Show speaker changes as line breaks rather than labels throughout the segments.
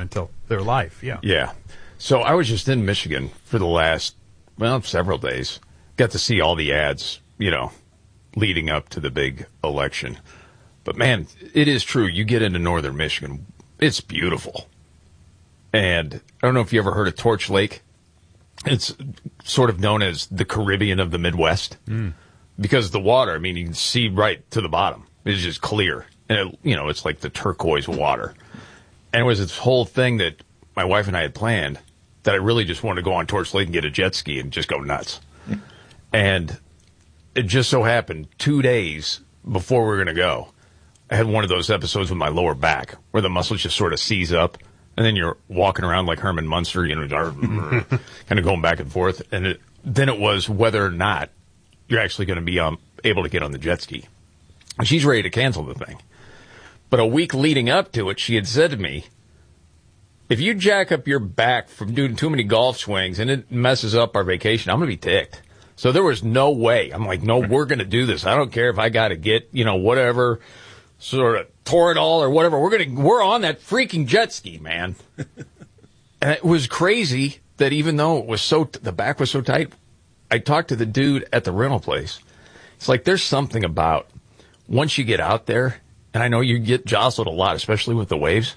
until their life. Yeah.
Yeah. So I was just in Michigan for the last, several days. Got to see all the ads, leading up to the big election. But, man, it is true. You get into northern Michigan, it's beautiful. And I don't know if you ever heard of Torch Lake. It's sort of known as the Caribbean of the Midwest. Because the water, you can see right to the bottom. It's just clear. And, it's like the turquoise water. And it was this whole thing that my wife and I had planned that I really just wanted to go on Torch Lake and get a jet ski and just go nuts. And it just so happened 2 days before we were going to go, I had one of those episodes with my lower back where the muscles just sort of seize up. And then you're walking around like Herman Munster, kind of going back and forth. And then it was whether or not you're actually going to be able to get on the jet ski. And she's ready to cancel the thing. But a week leading up to it, she had said to me, if you jack up your back from doing too many golf swings and it messes up our vacation, I'm going to be ticked. So there was no way. I'm like, no, we're going to do this. I don't care if I got to get, whatever, sort of Toradol or whatever. We're on that freaking jet ski, man. And it was crazy that even though it was the back was so tight, I talked to the dude at the rental place. It's like there's something about once you get out there, and I know you get jostled a lot, especially with the waves,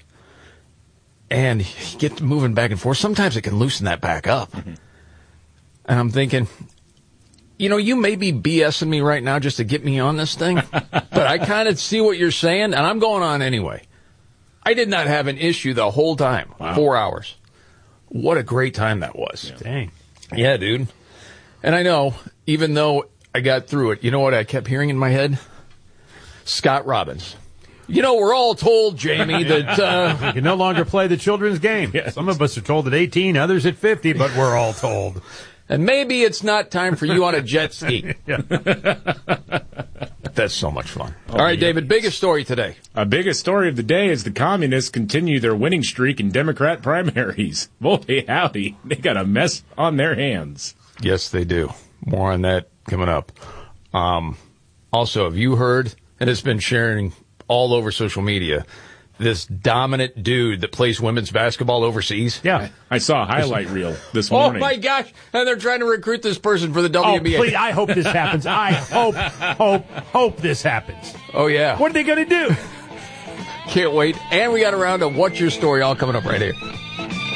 and you get moving back and forth. Sometimes it can loosen that back up. And I'm thinking, you may be BSing me right now just to get me on this thing, but I kind of see what you're saying, and I'm going on anyway. I did not have an issue the whole time. Wow. 4 hours. What a great time that was.
Yeah. Dang.
Yeah, dude. And I know, even though I got through it, you know what I kept hearing in my head? Scott Robbins. We're all told, Jamie, that
we can no longer play the children's game. Yes. Some of us are told at 18, others at 50, but we're all told.
And maybe it's not time for you on a jet ski. That's so much fun. All right, David, biggest story today.
Biggest story of the day is the communists continue their winning streak in Democrat primaries. Boy, howdy, they got a mess on their hands.
Yes, they do. More on that coming up. Also, have you heard, and it's been sharing all over social media, this dominant dude that plays women's basketball overseas?
Yeah. I saw a highlight reel this morning.
Oh, my gosh. And they're trying to recruit this person for the WNBA.
Oh, please, I hope this happens. I hope this happens.
Oh, yeah.
What are they going to do?
Can't wait. And we got a round of What's Your Story all coming up right here.